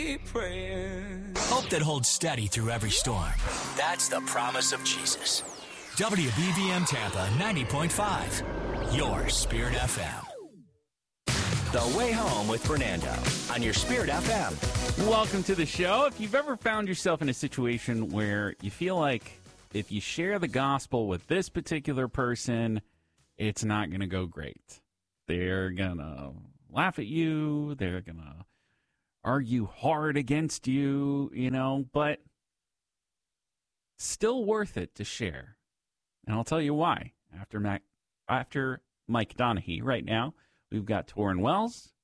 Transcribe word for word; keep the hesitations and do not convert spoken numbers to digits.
Hope that holds steady through every storm. That's the promise of Jesus. W B V M Tampa ninety point five, your Spirit F M. The Way Home with Fernando on your Spirit F M. Welcome to the show. If you've ever found yourself in a situation where you feel like if you share the gospel with this particular person, it's not going to go great. They're going to laugh at you. They're going to argue hard against you, you know, but still worth it to share. And I'll tell you why. After Mac, after Mike Donahue right now, we've got Torrin Wells,